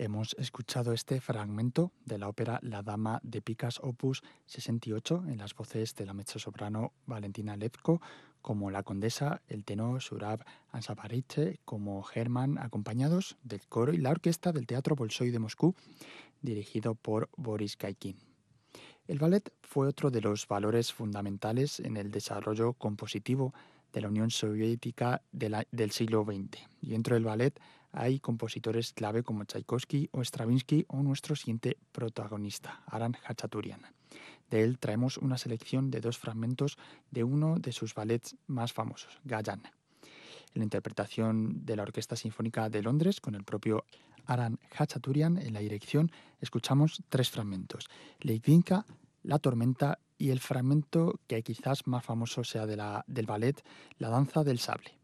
Hemos escuchado este fragmento de la ópera La Dama de Picas opus 68 en las voces de la mezzosoprano Valentina Levko, como la condesa, el tenor Surab Ansapariche, como Herman, acompañados del coro y la orquesta del Teatro Bolshoi de Moscú, dirigido por Boris Gaikin. El ballet fue otro de los valores fundamentales en el desarrollo compositivo de la Unión Soviética del siglo XX. Y dentro del ballet hay compositores clave como Tchaikovsky o Stravinsky o nuestro siguiente protagonista, Aran Khachaturian. De él traemos una selección de dos fragmentos de uno de sus ballets más famosos, Gayan. En la interpretación de la Orquesta Sinfónica de Londres, con el propio Aran Khachaturian en la dirección, escuchamos tres fragmentos: Leitvinka, La Tormenta y el fragmento que quizás más famoso sea del ballet, La Danza del Sable.